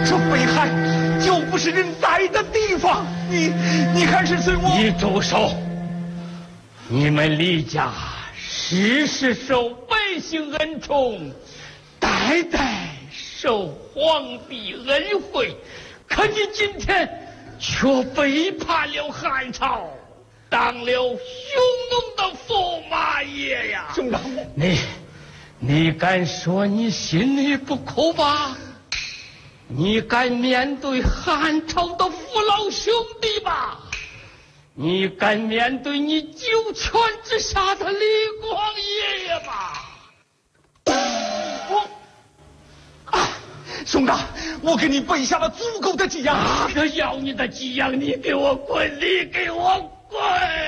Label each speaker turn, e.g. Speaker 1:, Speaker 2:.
Speaker 1: 这北海就不是人待的地方，你还是随我。
Speaker 2: 你住手！你们李家世世受百姓恩宠，代代受皇帝恩惠，可你今天却背叛了汉朝，当了匈奴的驸马爷呀！
Speaker 1: 兄长，
Speaker 2: 你敢说你心里不苦吧？你敢面对汉朝的父老兄弟吧？你敢面对你九泉之下的李光爷爷吧？
Speaker 1: 兄长，我给你备下了足够的给养。
Speaker 2: 哪个要你的给养？你给我滚！你给我滚！